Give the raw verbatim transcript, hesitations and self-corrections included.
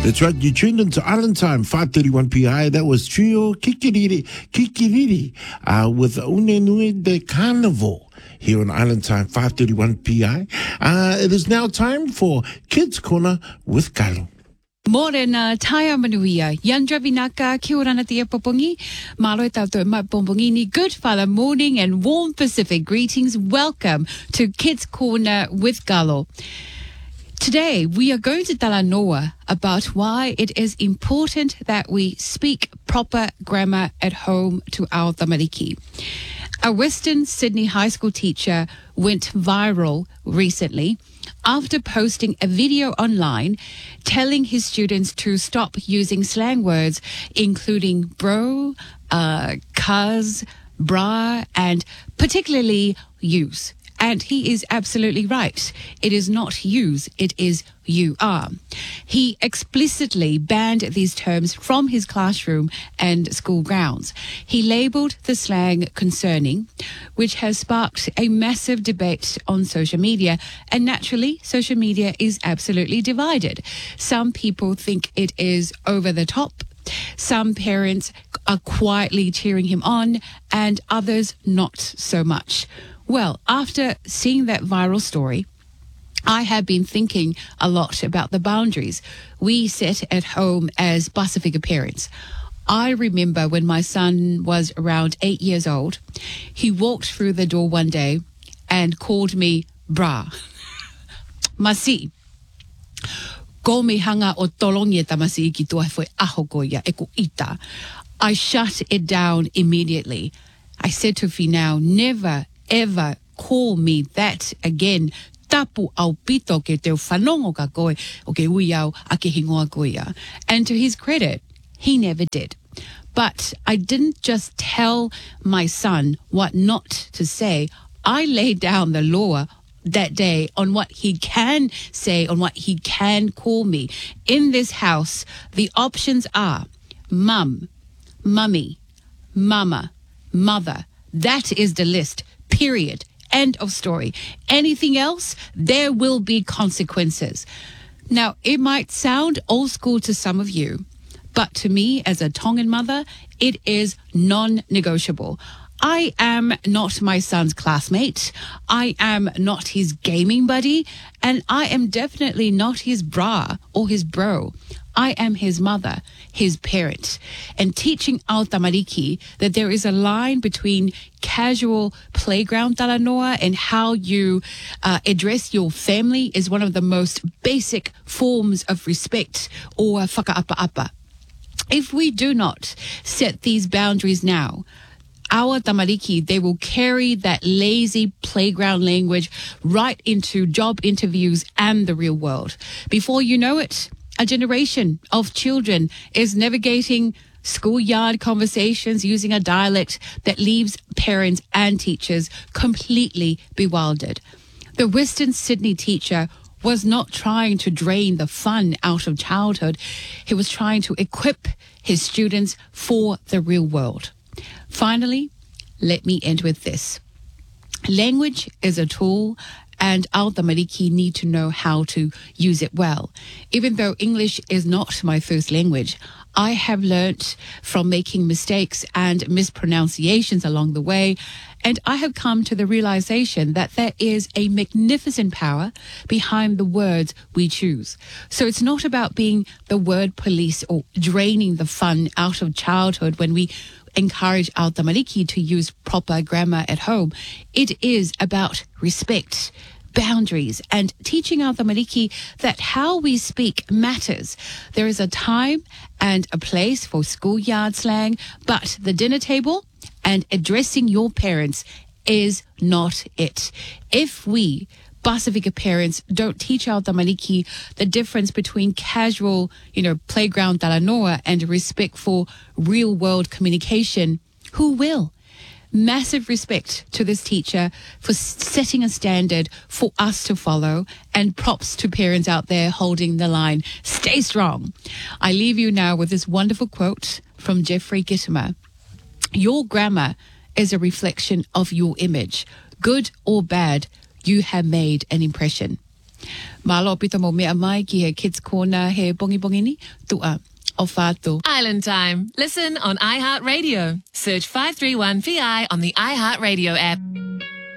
That's right, you tuned into Island Time, five thirty-one P I. That was Trio Kikiriri, Kikiriri, uh, with Unenui de Carnival here on Island Time, five thirty-one P I. Uh, it is now time for Kids Corner with Kalo. Morena, Taya Manuia, Yandra Vinaka, Kia ora na tia popongi, malo e tātou mai pompongini. Good Father morning and warm Pacific greetings. Welcome to Kids Corner with Kalo. Today, we are going to talanoa about why it is important that we speak proper grammar at home to our tamariki. A Western Sydney high school teacher went viral recently after posting a video online telling his students to stop using slang words, including bro, uh, cuz, bra, and particularly use. And he is absolutely right. It is not use, it is you are. He explicitly banned these terms from his classroom and school grounds. He labelled the slang concerning, which has sparked a massive debate on social media. And naturally, social media is absolutely divided. Some people think it is over the top. Some parents are quietly cheering him on, and others not so much. Well, after seeing that viral story, I have been thinking a lot about the boundaries we set at home as Pasifika parents. I remember when my son was around eight years old, he walked through the door one day and called me bra. Masi. Ko me hanga o tolongi tamasi ki tua foi aho goia e ko ita. I shut it down immediately. I said to Finau, never ever call me that again. Tapu au pito ke te whanongo ka koe o ke ui au a ke hingoa koea. And to his credit, he never did. But I didn't just tell my son what not to say. I laid down the law that day on what he can say, on what he can call me. In this house, the options are mum, mummy, mama, mother. That is the list. Period. End of story. Anything else, there will be consequences. Now, it might sound old school to some of you, but to me, as a Tongan mother, it is non-negotiable. I am not my son's classmate. I am not his gaming buddy. And I am definitely not his bra or his bro. I am his mother, his parent. And teaching our tamariki that there is a line between casual playground talanoa and how you uh, address your family is one of the most basic forms of respect or whakaapa-apa. If we do not set these boundaries now, our tamariki, they will carry that lazy playground language right into job interviews and the real world. Before you know it, a generation of children is navigating schoolyard conversations using a dialect that leaves parents and teachers completely bewildered. The Western Sydney teacher was not trying to drain the fun out of childhood. He was trying to equip his students for the real world. Finally, let me end with this. Language is a tool, and our tamariki need to know how to use it well. Even though English is not my first language, I have learnt from making mistakes and mispronunciations along the way, and I have come to the realization that there is a magnificent power behind the words we choose. So it's not about being the word police or draining the fun out of childhood when we encourage our tamariki to use proper grammar at home. It is about respect, boundaries, and teaching our tamariki that how we speak matters. There is a time and a place for schoolyard slang, but the dinner table and addressing your parents is not it. If we Pasifika parents don't teach our tamariki the difference between casual, you know, playground talanoa and respect for real world communication, who will? Massive respect to this teacher for setting a standard for us to follow, and props to parents out there holding the line. Stay strong. I leave you now with this wonderful quote from Jeffrey Gitomer. Your grammar is a reflection of your image. Good or bad, you have made an impression. Malo pita mo mea mai ki he Kids Corner he bongi bongi ni tua o whātu. Island Time. Listen on iHeartRadio. Search five three one P I on the iHeartRadio app.